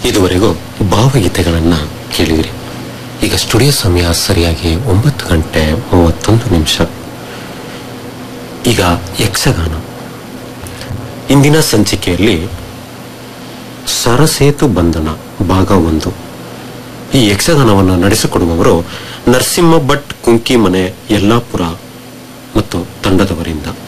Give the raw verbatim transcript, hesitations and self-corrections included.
ಇದುವರೆಗೂ ಭಾವಗೀತೆಗಳನ್ನ ಕೇಳಿದಿರಿ. ಈಗ ಸ್ಟುಡಿಯೋ ಸಮಯ ಸರಿಯಾಗಿ ಒಂಬತ್ತು ಗಂಟೆ ಮೂವತ್ತೊಂದು ನಿಮಿಷ. ಈಗ ಯಕ್ಷಗಾನ. ಇಂದಿನ ಸಂಚಿಕೆಯಲ್ಲಿ ಸರಸೇತು ಬಂಧನ ಭಾಗ ಒಂದು. ಈ ಯಕ್ಷಗಾನವನ್ನು ನಡೆಸಿಕೊಡುವವರು ನರಸಿಂಹ ಭಟ್ ಕುಂಕಿಮನೆ ಯಲ್ಲಾಪುರ ಮತ್ತು ತಂಡದವರಿಂದ.